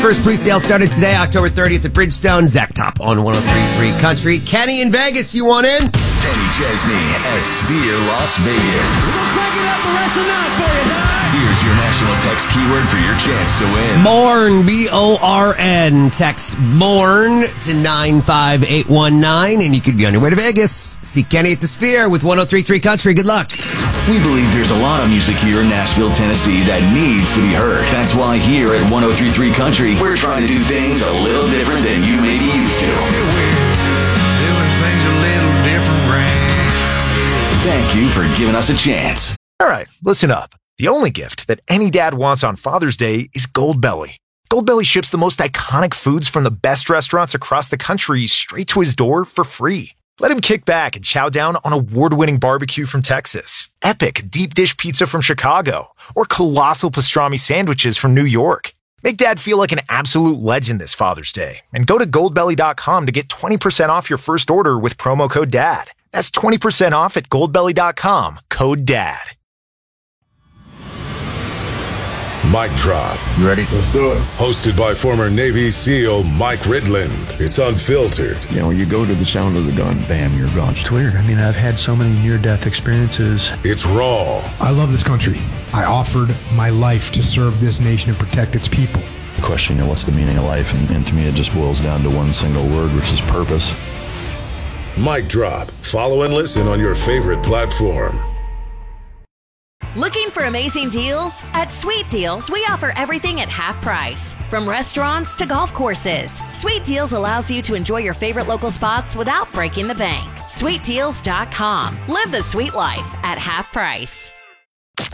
First pre-sale started today, October 30th at Bridgestone. Zach Top on 103.3 Country. Kenny in Vegas, you want in? Kenny Chesney at Sphere Las Vegas. We'll crank it up the rest of the night for you, Doc. Here's your national text keyword for your chance to win. Born, B-O-R-N. Text BORN to 95819, and you could be on your way to Vegas. See Kenny at the Sphere with 103.3 Country. Good luck. We believe there's a lot of music here in Nashville, Tennessee that needs to be heard. That's why here at 103.3 Country, we're trying to do things a little different than you may be used to. Doing things a little different, Brand. Thank you for giving us a chance. All right, listen up. The only gift that any dad wants on Father's Day is Goldbelly. Goldbelly ships the most iconic foods from the best restaurants across the country straight to his door for free. Let him kick back and chow down on award-winning barbecue from Texas, epic deep dish pizza from Chicago, or colossal pastrami sandwiches from New York. Make Dad feel like an absolute legend this Father's Day and go to goldbelly.com to get 20% off your first order with promo code DAD. That's 20% off at goldbelly.com, code DAD. Mic Drop. You ready? Let's do it. Hosted by former Navy SEAL Mike Ridland. It's unfiltered. You know, you go to the sound of the gun, bam, you're gone. It's weird. I mean, I've had so many near-death experiences. It's raw. I love this country. I offered my life to serve this nation and protect its people. The question, what's the meaning of life? And to me, it just boils down to one single word, which is purpose. Mic Drop. Follow and listen on your favorite platform. Looking for amazing deals? At Sweet Deals, we offer everything at half price. From restaurants to golf courses, Sweet Deals allows you to enjoy your favorite local spots without breaking the bank. SweetDeals.com. Live the sweet life at half price.